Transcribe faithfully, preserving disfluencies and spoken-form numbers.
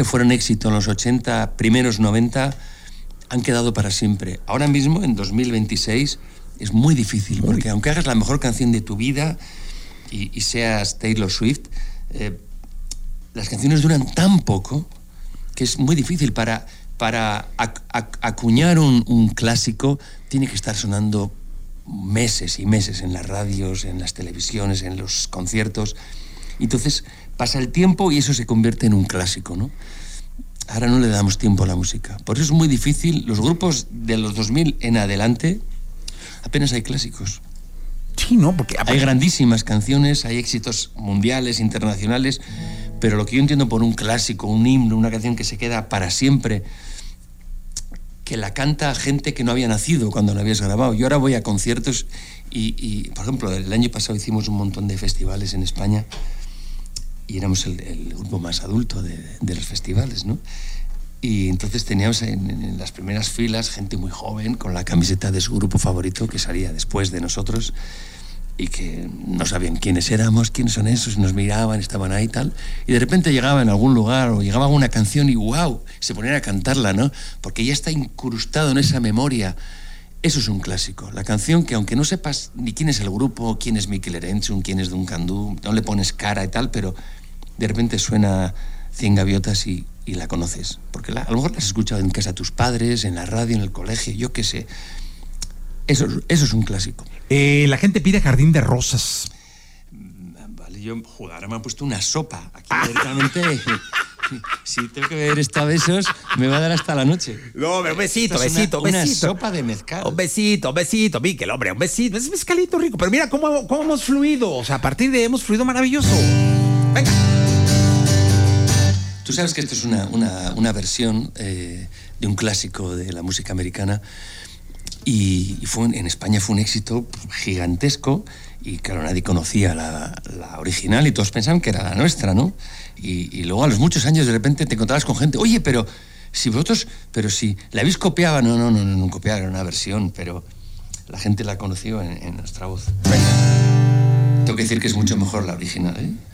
que fueron éxito en los ochenta, primeros noventa, han quedado para siempre. Ahora mismo, en dos mil veintiséis, es muy difícil, porque aunque hagas la mejor canción de tu vida y, y seas Taylor Swift, eh, las canciones duran tan poco que es muy difícil. Para, para ac- ac- acuñar un, un clásico, tiene que estar sonando meses y meses en las radios, en las televisiones, en los conciertos. Entonces pasa el tiempo y eso se convierte en un clásico, ¿no? Ahora no le damos tiempo a la música. Por eso es muy difícil. Los grupos de los dos mil en adelante, apenas hay clásicos. Sí, ¿no? Porque hay grandísimas canciones, hay éxitos mundiales, internacionales, pero lo que yo entiendo por un clásico, un himno, una canción que se queda para siempre, que la canta gente que no había nacido cuando la habías grabado. Yo ahora voy a conciertos y, y por ejemplo, el año pasado hicimos un montón de festivales en España y éramos el, el grupo más adulto de, de los festivales, ¿no? Y entonces teníamos en, en las primeras filas gente muy joven con la camiseta de su grupo favorito que salía después de nosotros y que no sabían quiénes éramos, quiénes son esos, nos miraban, estaban ahí y tal, y de repente llegaba en algún lugar o llegaba una canción y ¡wow!, se ponían a cantarla, ¿no? Porque ya está incrustado en esa memoria. Eso es un clásico. La canción que, aunque no sepas ni quién es el grupo, quién es Mikel Erenchun, quién es Duncan Du, no le pones cara y tal, pero de repente suena Cien Gaviotas y, y la conoces. Porque la, a lo mejor la has escuchado en casa de tus padres, en la radio, en el colegio, yo qué sé. Eso, eso es un clásico. Eh, la gente pide Jardín de Rosas. Vale, yo, joder, ahora me han puesto una sopa. Aquí directamente, si tengo que beber esto a besos, me va a dar hasta la noche. No, un besito, Esto es besito, una, besito. Una sopa de mezcal. Un besito, un besito, Mikel, hombre, un besito. Es mezcalito rico. Pero mira cómo, cómo hemos fluido. O sea, a partir de ahí hemos fluido maravilloso. Venga. Tú sabes que esto es una, una, una versión eh, de un clásico de la música americana. Y, y fue, en España fue un éxito gigantesco y claro, nadie conocía la, la original y todos pensaban que era la nuestra, ¿no? Y, y luego a los muchos años de repente te encontrabas con gente, oye, pero si vosotros, pero si la habéis copiado, no, no, no, no, no copiar, era una versión, pero la gente la conoció en, en nuestra voz. Venga. Tengo que decir que es mucho mejor la original, ¿eh?